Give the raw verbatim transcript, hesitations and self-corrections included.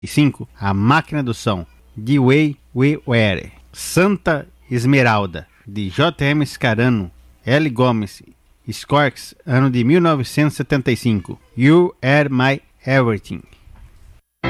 cinco, A Máquina do Som, The Way We Were. Santa Esmeralda, de J M Scarano, L. Gomes, Scorks, ano de mil novecentos e setenta e cinco. You Are My Everything.